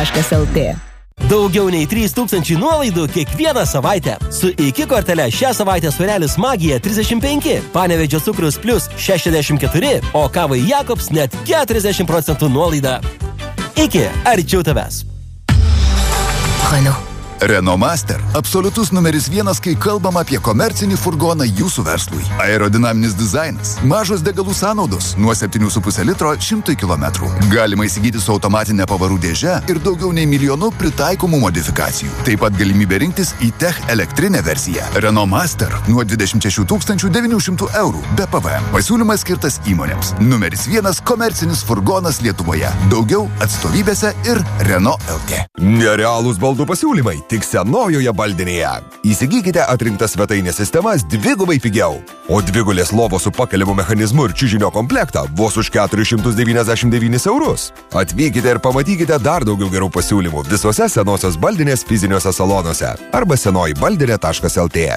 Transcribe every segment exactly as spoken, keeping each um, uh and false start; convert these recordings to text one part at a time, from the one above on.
taškas el tė. Daugiau nei trys tūkstančiai nuolaidų kiekvieną savaitę. Su iki kortele šią savaitę Sūrelis Magija trisdešimt penki, Panevėžio cukrus plus šešiasdešimt keturi, o kavai Jakobs net keturiasdešimt procentų nuolaida. Iki, arčiau tavęs. Renault. Renault Master – absoliutus numeris vienas, kai kalbam apie komercinį furgoną jūsų verslui. Aerodinaminis dizainas, mažos degalų sąnaudos nuo septynių su puse litro šimtui kilometrų. Galima įsigyti su automatinė pavarų dėže ir daugiau nei milijonu pritaikomų modifikacijų. Taip pat galimybė rinktis e-Tech elektrinę versiją. Renault Master nuo dvidešimt šešių tūkstančių devynių šimtų eurų be P V M. Pasiūlymas skirtas įmonėms. Numeris vienas komercinis furgonas Lietuvoje. Daugiau atstovybėse ir Renault L T. Nerealūs baldų pasiūlymai tik senojoje baldinėje. Įsigykite atrinktas svetainės sistemas dvigubai pigiau. O dvigulės lovos su pakeliamu mechanizmu ir čiužinio komplektą vos už keturis šimtus devyniasdešimt devynis eurus. Atvykite ir pamatykite dar daugiau gerų pasiūlymų visose senosios baldinės fiziniuose salonuose arba senoji baldinė taškas el tė.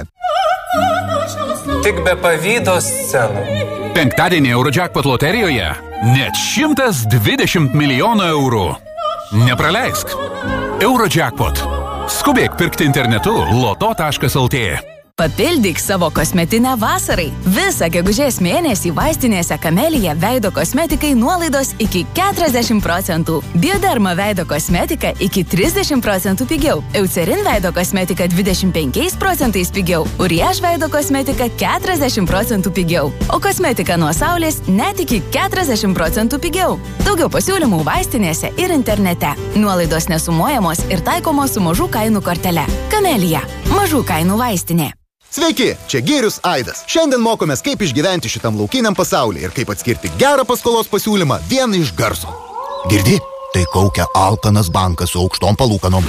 Tik be pavydo scenų. Penktadienį Eurojackpot loterijoje net šimtas dvidešimt milijonų eurų. Nepraleisk. Eurojackpot. Skubėk pirkti internetu loto taškas el tė. Papildyk savo kosmetinę vasarai. Visą gegužės mėnesį vaistinėse Kamelija veido kosmetikai nuolaidos iki keturiasdešimt procentų. Bioderma veido kosmetika iki trisdešimt procentų pigiau. Eucerin veido kosmetika dvidešimt penkiais procentais pigiau. Uriaž veido kosmetika keturiasdešimt procentų pigiau. O kosmetika nuo saulės net iki keturiasdešimt procentų pigiau. Daugiau pasiūlymų vaistinėse ir internete. Nuolaidos nesumuojamos ir taikomos su mažų kainų kortele. Kamelija. Mažų kainų vaistinė. Sveiki, čia Girius Aidas. Šiandien mokomės, kaip išgyventi šitam laukiniam pasaulyje ir kaip atskirti gerą paskolos pasiūlymą vien iš garso. Girdi? Tai kaukia alkanas bankas su aukštom palūkanom.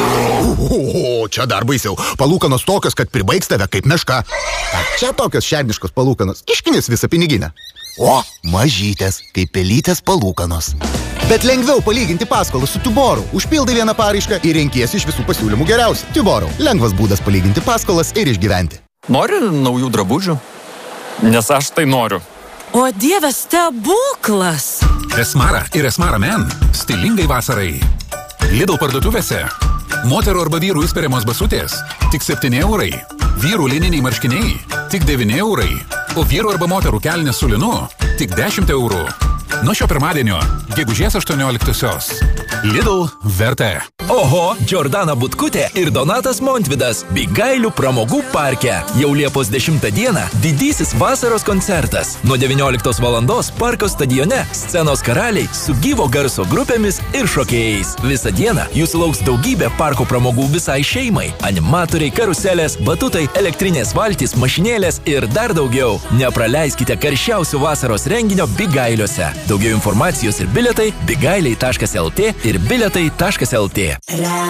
O, čia dar baisiau. Palūkanos tokios, kad pribaigs tave kaip meška. A, čia tokios šerniškos palūkanos. Kiškinis visą piniginę. O, mažytės, kaip pelytės palūkanos. Bet lengviau palyginti paskolą su Tuboru. Užpildai vieną paraišką ir renkiesi iš visų pasiūlymų geriausią. Tuboru. Lengvas būdas palyginti paskolas ir išgyventi. Nori naujų drabužių? Nes aš tai noriu. O Dieve, stebuklas! Esmara ir Esmara Men. Stilingai vasarai. Lidl parduotuvėse. Moterų arba vyrų įsperiamos basutės. Tik septyni eurai. Vyrų lininiai marškiniai. Tik devyni eurai. O vyrų arba moterų kelnės su linu. Tik dešimt eurų. Nuo šio pirmadienio, gegužės aštuonioliktosios. Lidl vertė. Oho, Džordana Butkutė ir Donatas Montvidas Bigailių pramogų parke. Jau Liepos dešimtą dieną didysis vasaros koncertas. Nuo devynioliktos valandos parko stadione scenos karaliai su gyvo garso grupėmis ir šokėjais. Visą dieną jūsų lauks daugybė parko pramogų visai šeimai. Animatoriai, karuselės, batutai, elektrinės valtys, mašinėlės ir dar daugiau. Nepraleiskite karščiausių vasaros renginio Bigailiuose. Daugiau informacijos ir bilietai bigailiai taškas el tė ir bilietai taškas el tė.